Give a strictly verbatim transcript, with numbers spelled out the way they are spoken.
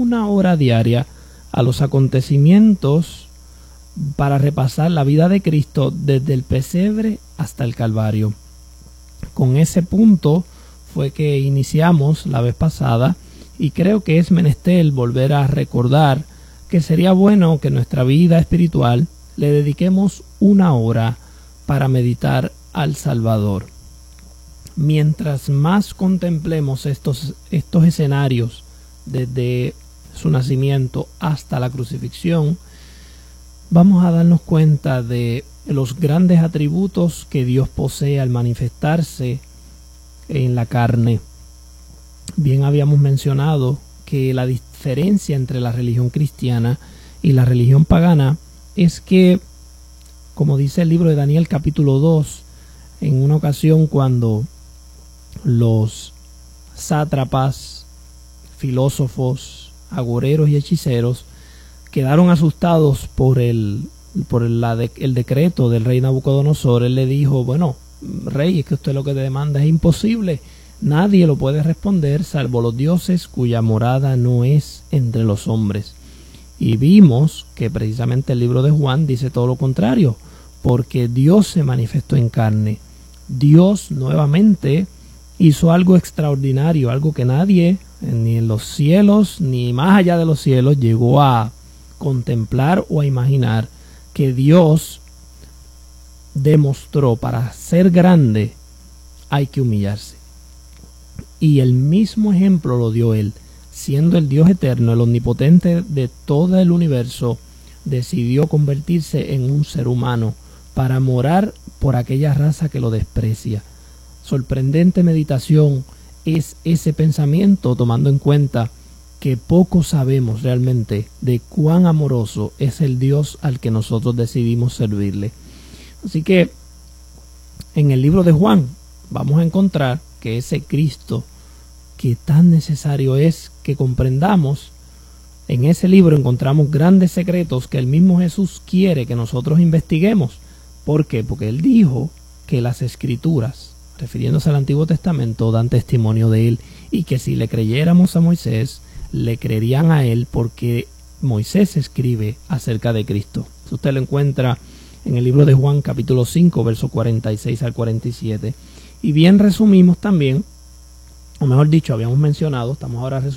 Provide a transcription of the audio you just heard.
una hora diaria a los acontecimientos para repasar la vida de Cristo desde el pesebre hasta el Calvario. Con ese punto fue que iniciamos la vez pasada y creo que es menester volver a recordar que sería bueno que nuestra vida espiritual le dediquemos una hora para meditar al Salvador. Mientras más contemplemos estos, estos escenarios desde su nacimiento hasta la crucifixión, vamos a darnos cuenta de los grandes atributos que Dios posee al manifestarse en la carne. Bien habíamos mencionado que la diferencia entre la religión cristiana y la religión pagana es que, como dice el libro de Daniel capítulo dos, en una ocasión cuando los sátrapas, filósofos, agoreros y hechiceros quedaron asustados por el por el, la de, el decreto del rey Nabucodonosor, él le dijo: bueno, rey, es que usted lo que demanda es imposible, nadie lo puede responder salvo los dioses cuya morada no es entre los hombres. Y vimos que precisamente el libro de Juan dice todo lo contrario, porque Dios se manifestó en carne. Dios nuevamente hizo algo extraordinario, algo que nadie, ni en los cielos, ni más allá de los cielos, llegó a contemplar o a imaginar, que Dios demostró: para ser grande hay que humillarse. Y el mismo ejemplo lo dio Él, siendo el Dios eterno, el omnipotente de todo el universo, decidió convertirse en un ser humano para morar por aquella raza que lo desprecia. Sorprendente meditación es ese pensamiento, tomando en cuenta que poco sabemos realmente de cuán amoroso es el Dios al que nosotros decidimos servirle. Así que en el libro de Juan vamos a encontrar que ese Cristo que tan necesario es que comprendamos, en ese libro encontramos grandes secretos que el mismo Jesús quiere que nosotros investiguemos. ¿Por qué? Porque Él dijo que las Escrituras, refiriéndose al Antiguo Testamento, dan testimonio de Él, y que si le creyéramos a Moisés, le creerían a Él, porque Moisés escribe acerca de Cristo. Eso usted lo encuentra en el libro de Juan capítulo cinco, versos cuarenta y seis al cuarenta y siete. Y bien resumimos también, o mejor dicho, habíamos mencionado, estamos ahora resumiendo